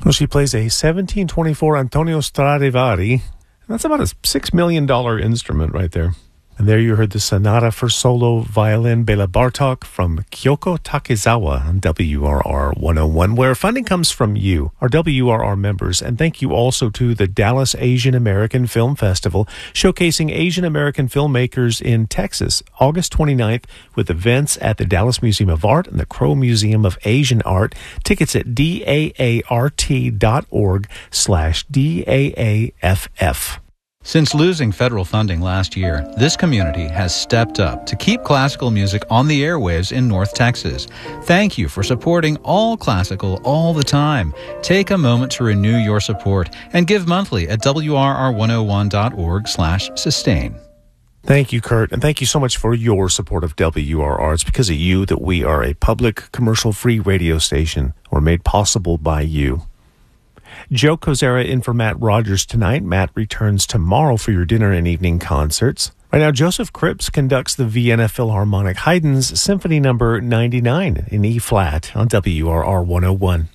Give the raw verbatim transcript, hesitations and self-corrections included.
Well, she plays a seventeen twenty-four Antonio Stradivari. And that's about a six million dollars instrument right there. And there you heard the Sonata for Solo Violin Bela Bartok from Kyoko Takezawa on W R R one oh one, where funding comes from you, our W R R members. And thank you also to the Dallas Asian American Film Festival, showcasing Asian American filmmakers in Texas, August twenty-ninth, with events at the Dallas Museum of Art and the Crow Museum of Asian Art. Tickets at daart.org slash DAAFF. Since losing federal funding last year, this community has stepped up to keep classical music on the airwaves in North Texas. Thank you for supporting all classical all the time. Take a moment to renew your support and give monthly at W R R one oh one dot org slash sustain. Thank you, Kurt, and thank you so much for your support of W R R. It's because of you that we are a public, commercial-free radio station. We're made possible by you. Joe Kozera in for Matt Rogers tonight. Matt returns tomorrow for your dinner and evening concerts. Right now, Joseph Cripps conducts the Vienna Philharmonic Haydn's Symphony Number ninety-nine in E-flat on W R R one oh one.